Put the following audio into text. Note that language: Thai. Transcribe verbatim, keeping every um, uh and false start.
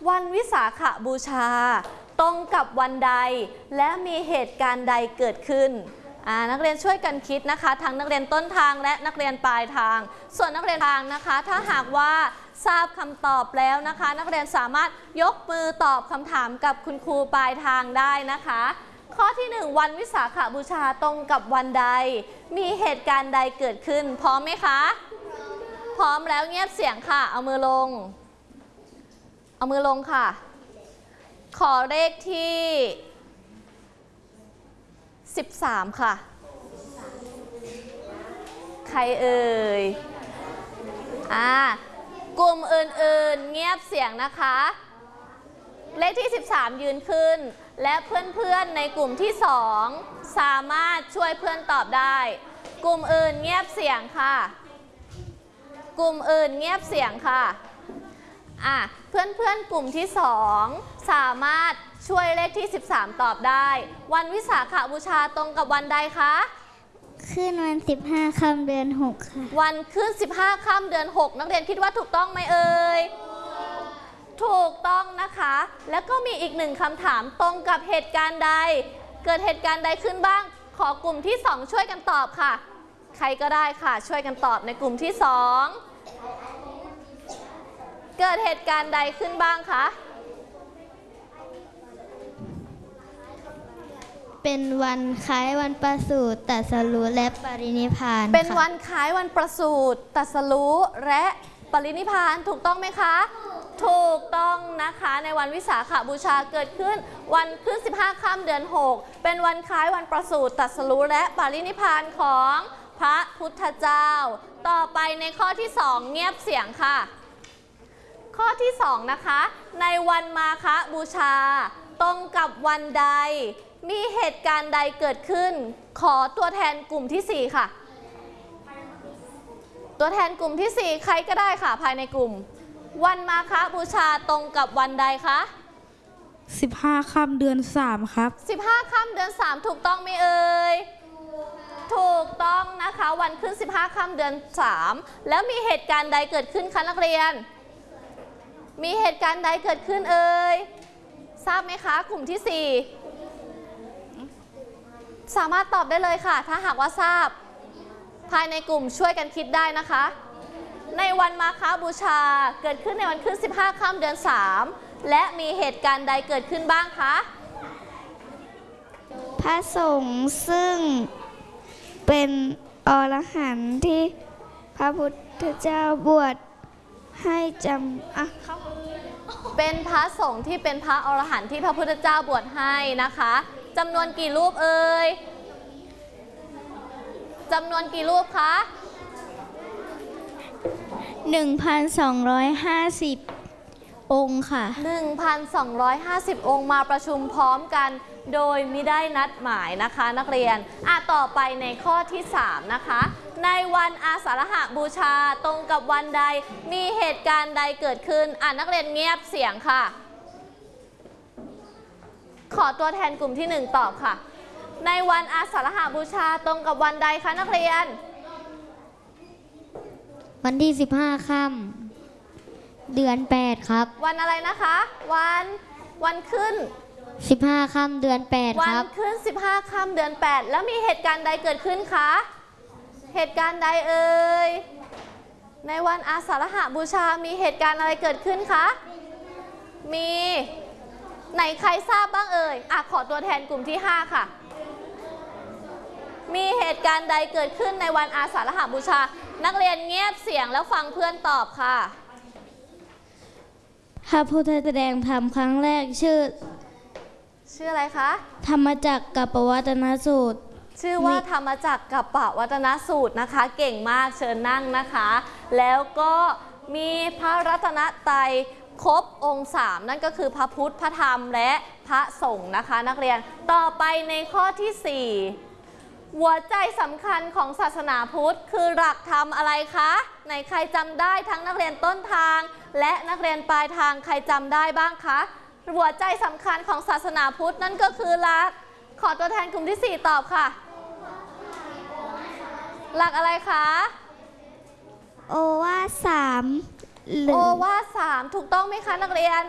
วันวิสาขบูชาตรงกับวันใดและมีเหตุการณ์ใดเกิดขึ้นนักเรียนช่วยกันคิดนะคะทั้งนักเรียนต้นทางและนักเรียนปลายทางส่วนนักเรียนทางนะคะถ้าหากว่าทราบคำตอบแล้วนะคะนักเรียนสามารถยกมือตอบคำถามกับคุณครูปลายทางได้นะคะข้อที่หนึ่งวันวิสาขบูชาตรงกับวันใดมีเหตุการณ์ใดเกิดขึ้นพร้อมไหมคะพร้อมแล้วเงียบเสียงค่ะเอามือลงเอามือลงค่ะขอเลขที่สิบสามค่ะใครเอ่ยอ่ากลุ่มอื่นๆเงียบเสียงนะคะเลขที่สิบสามยืนขึ้นและเพื่อนๆในกลุ่มที่สองสามารถช่วยเพื่อนตอบได้กลุ่มอื่นเงียบเสียงค่ะกลุ่มอื่นเงียบเสียงค่ะอ่ะเพื่อนๆกลุ่มที่สองสามารถช่วยเลขที่สิบสามตอบได้วันวิสาขบูชาตรงกับวันใดคะขึ้นวันสิบห้าค่ำเดือนหกค่ะวันขึ้นสิบห้าค่ำเดือนหกนักเรียนคิดว่าถูกต้องไหมเอ่ยถูกต้องนะคะแล้วก็มีอีกหนึ่งคำถามตรงกับเหตุการณ์ใดเกิดเหตุการณ์ใดขึ้นบ้างขอกลุ่มที่สองช่วยกันตอบค่ะใครก็ได้ค่ะช่วยกันตอบในกลุ่มที่สองเกิดเหตุการณ์ใดขึ้นบ้างคะเป็นวันคล้ายวันประสูติตรัสรู้และปรินิพพานเป็นวันคล้ายวันประสูติตรัสรู้และปรินิพพานถูกต้องไหมคะถูกต้องนะคะในวันวิสาขบูชาเกิดขึ้นวันขึ้นสิบห้าค่ำเดือนหกเป็นวันคล้ายวันประสูติตรัสรู้และปรินิพพานของพระพุทธเจ้าต่อไปในข้อที่สองเงียบเสียงค่ะข้อที่สองนะคะในวันมาฆบูชาตรงกับวันใดมีเหตุการณ์ใดเกิดขึ้นขอตัวแทนกลุ่มที่สี่ค่ะตัวแทนกลุ่มที่สี่ใครก็ได้ค่ะภายในกลุ่มวันมาฆบูชาตรงกับวันใดคะสิบห้าค่ำเดือนสามครับสิบห้าค่ำเดือนสามถูกต้องไหมเอ่ยถูกต้องนะคะวันขึ้นสิบห้าค่ำเดือนสามแล้วมีเหตุการณ์ใดเกิดขึ้นคะนักเรียนมีเหตุการณ์ใดเกิดขึ้นเอ่ยทราบไหมคะกลุ่มที่สี่สามารถตอบได้เลยค่ะถ้าหากว่าทราบภายในกลุ่มช่วยกันคิดได้นะคะในวันมาฆบูชาเกิดขึ้นในวันขึ้นสิบห้าค่ำเดือนสามและมีเหตุการณ์ใดเกิดขึ้นบ้างคะพระสงฆ์ซึ่งเป็นอรหันต์ที่พระพุทธเจ้าบวชให้จำอ่ะเป็นพระสงฆ์ที่เป็นพระอรหันต์ที่พระพุทธเจ้าบวชให้นะคะจำนวนกี่รูปเอ่ยจำนวนกี่รูปคะหนึ่งพันสองร้อยห้าสิบ องค์ค่ะหนึ่งพันสองร้อยห้าสิบ องค์มาประชุมพร้อมกันโดยมิได้นัดหมายนะคะนักเรียนอ่ะต่อไปในข้อที่สามนะคะในวันอาสาฬหบูชาตรงกับวันใดมีเหตุการณ์ใดเกิดขึ้นอ่ะนักเรียนเงียบเสียงค่ะขอตัวแทนกลุ่มที่หนึ่งตอบค่ะในวันอาสาฬหบูชาตรงกับวันใดคะนักเรียนวันที่สิบห้าค่ำเดือนแปดครับวันอะไรนะคะวันวันขึ้นสิบห้าค่ำเดือนแปดครับวันขึ้นสิบห้าค่ำเดือนแปดแล้วมีเหตุการณ์ใดเกิดขึ้นคะเหตุการณ์ใดเอ่ยในวันอาสาฬหบูชามีเหตุการณ์อะไรเกิดขึ้นคะมีไหนใครทราบบ้างเอ่ยอ่ะขอตัวแทนกลุ่มที่ห้าค่ะมีเหตุการณ์ใดเกิดขึ้นในวันอาสาฬหบูชานักเรียนเงียบเสียงแล้วฟังเพื่อนตอบค่ะพระพุทธแสดงธรรมครั้งแรกชื่อชื่ออะไรคะธรรมจักรกัปปวัตนสูตรชื่อว่าธรรมจักรกัปปวัตนสูตรนะคะเก่งมากเชิญนั่งนะคะแล้วก็มีพระรัตนตรัยครบองค์สามนั่นก็คือพระพุทธพระธรรมและพระสงฆ์นะคะนักเรียนต่อไปในข้อที่สี่หัวใจสำคัญของศาสนาพุทธคือหลักธรรมอะไรคะไหนใครจำได้ทั้งนักเรียนต้นทางและนักเรียนปลายทางใครจำได้บ้างคะหัวใจสำคัญของศาสนาพุทธนั่นก็คือหลักขอตัวแทนกลุ่มที่สี่ตอบค่ะหลักอะไรคะโอวาทสามโอวาทสามถูกต้องไหมคะนักเรียน